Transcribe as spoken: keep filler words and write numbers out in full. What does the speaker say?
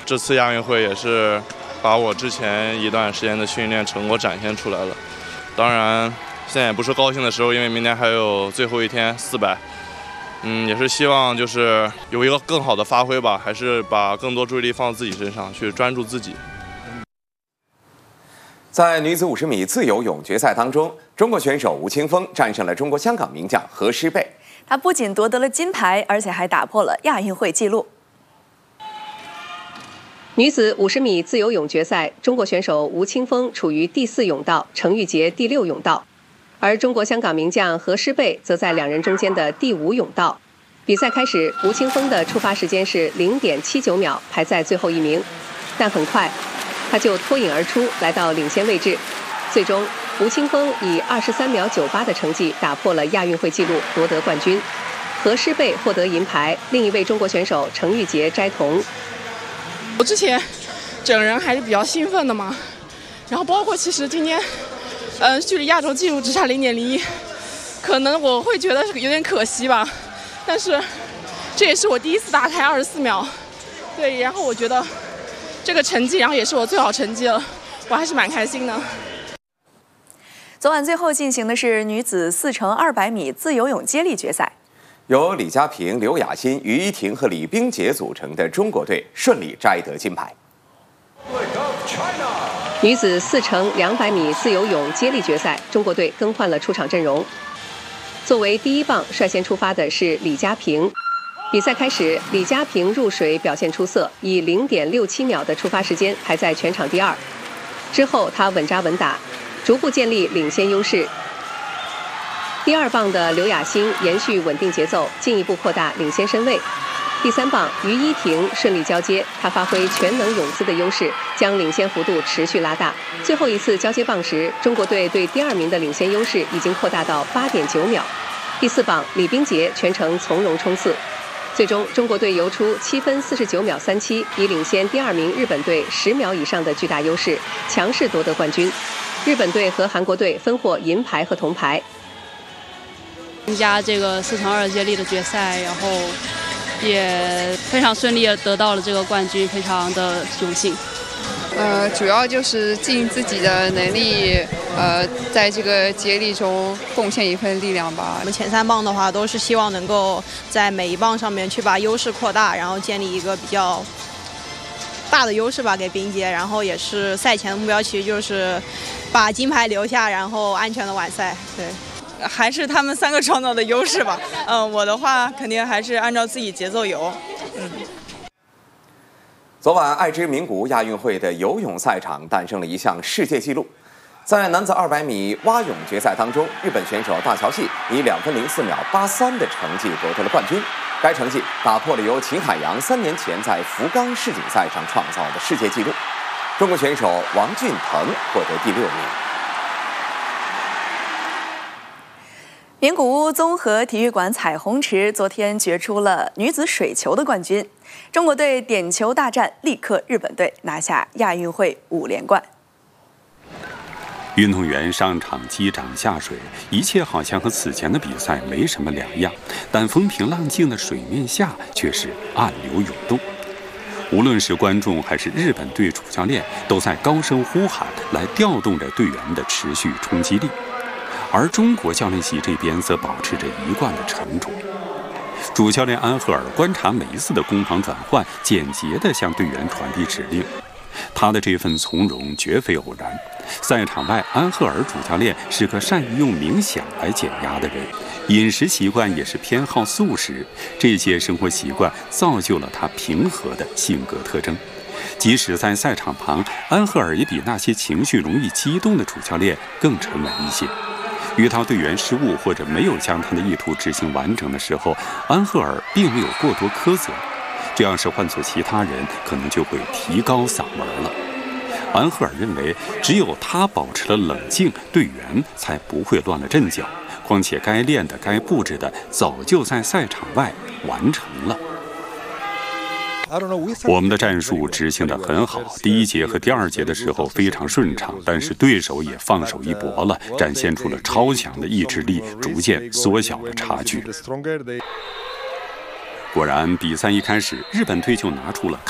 这次亚运会也是把我之前一段时间的训练成果展现出来了。当然，现在也不是高兴的时候，因为明天还有最后一天四百。嗯，也是希望就是有一个更好的发挥吧，还是把更多注意力放到自己身上，去专注自己。 在女子五十米自由泳决赛当中，中国选手吴青峰战胜了中国香港名将何诗蓓。 她不仅夺得了金牌，而且还打破了亚运会纪录。 女子五十米自由泳决赛，中国选手吴青峰处于第四泳道，程玉洁第六泳道。而中国香港名将何诗蓓则在两人中间的第五泳道。比赛开始，吴青峰的出发时间是零点七九秒，排在最后一名。但很快，他就脱颖而出，来到领先位置。最终，吴青峰以二十三秒九八的成绩打破了亚运会纪录，夺得冠军。何诗蓓获得银牌，另一位中国选手程玉洁摘铜。 我之前整个人还是比较兴奋的嘛，然后包括其实今天。嗯，距离亚洲纪录只差零点零一，可能我会觉得有点可惜吧。但是这也是我第一次打开二十四秒，对，然后我觉得这个成绩，然后也是我最好成绩了，我还是蛮开心的。 昨晚最后进行的是女子四乘二百米自由泳接力决赛， 由李佳萍、刘雅欣、于依婷和李冰洁组成的中国队顺利摘得金牌。 女子四乘两百米自由泳接力决赛，中国队更换了出场阵容。作为第一棒，率先出发的是李佳萍。比赛开始，李佳萍入水表现出色，以零点六七秒的出发时间排在全场第二。之后，她稳扎稳打，逐步建立领先优势。第二棒的刘雅欣延续稳定节奏，进一步扩大领先身位。第三棒于依婷顺利交接，她发挥全能泳姿的优势，将领先幅度持续拉大。最后一次交接棒时，中国队对第二名的领先优势已经扩大到八点九秒。第四棒李冰洁全程从容冲刺，最终中国队游出七分四十九秒三七，以领先第二名日本队十秒以上的巨大优势，强势夺得冠军。日本队和韩国队分获银牌和铜牌。 参加这个四乘二接力的决赛，然后也非常顺利地得到了这个冠军，非常的荣幸。 呃，主要就是尽自己的能力，呃，在这个接力中贡献一份力量吧。 我们前三棒的话，都是希望能够在每一棒上面去把优势扩大，然后建立一个比较大的优势吧给冰洁。然后也是赛前的目标，其实就是把金牌留下，然后安全的完赛。对。 还是他们三个创造的优势吧。嗯，我的话肯定还是按照自己节奏游。嗯。 昨晚，爱知名古屋亚运会的游泳赛场诞生了一项世界纪录，在男子二百米蛙泳决赛当中，日本选手大桥系以两分零四秒八三的成绩夺得了冠军。该成绩打破了由秦海洋三年前在福冈世锦赛上创造的世界纪录。中国选手王俊腾获得第六名。 名古屋综合体育馆彩虹池昨天决出了女子水球的冠军，中国队点球大战力克日本队，拿下亚运会五连冠。 运动员上场击掌下水，一切好像和此前的比赛没什么两样，但风平浪静的水面下却是暗流涌动。无论是观众还是日本队主教练，都在高声呼喊，来调动着队员的持续冲击力。而中国教练席这边则保持着一贯的沉着。主教练安赫尔观察每一次的攻防转换，简洁地向队员传递指令。他的这份从容绝非偶然。赛场外，安赫尔主教练是个善于用冥想来减压的人，饮食习惯也是偏好素食。这些生活习惯造就了他平和的性格特征。即使在赛场旁，安赫尔也比那些情绪容易激动的主教练更沉稳一些。遇到队员失误或者没有将他的意图执行完整的时候，安赫尔并没有过多苛责。这要是换做其他人，可能就会提高嗓门了。安赫尔认为，只有他保持了冷静，队员才不会乱了阵脚。况且该练的、该布置的，早就在赛场外完成了。我们的战术执行得很好，第一节和第二节的时候非常顺畅，但是对手也放手一搏了，展现出了超强的意志力，逐渐缩小了差距。果然，比赛一开始，日本队就拿出了